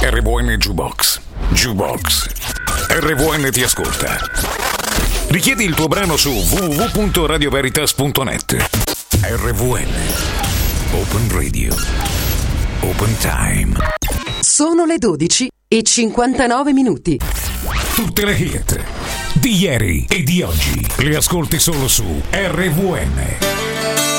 RVN Jukebox. Jukebox. RVN ti ascolta. Richiedi il tuo brano su www.radioveritas.net. RVN. Open Radio. Open Time. Sono le 12:59. Tutte le hit di ieri e di oggi le ascolti solo su RVN.